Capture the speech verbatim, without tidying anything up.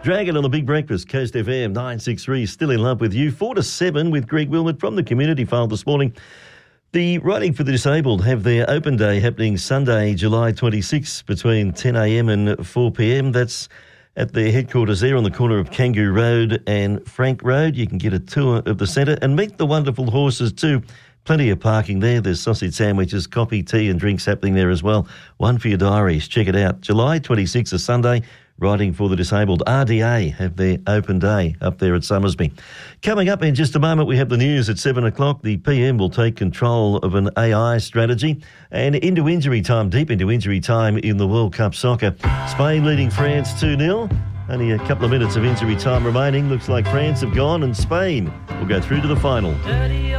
Dragon on the Big Breakfast, Coast F M nine six three, still in love with you. Four to seven with Greg Wilmot from the Community File this morning. The Riding for the Disabled have their open day happening Sunday, July twenty-sixth between ten a m and four p m. That's at their headquarters there on the corner of Kangaroo Road and Frank Road. You can get a tour of the centre and meet the wonderful horses too. Plenty of parking there. There's sausage sandwiches, coffee, tea and drinks happening there as well. One for your diaries. Check it out. July twenty-sixth, a Sunday, Riding for the Disabled. R D A have their open day up there at Summersby. Coming up in just a moment, we have the news at seven o'clock. The P M will take control of an A I strategy. And into injury time, deep into injury time in the World Cup soccer. Spain leading France two nil. Only a couple of minutes of injury time remaining. Looks like France have gone and Spain will go through to the final.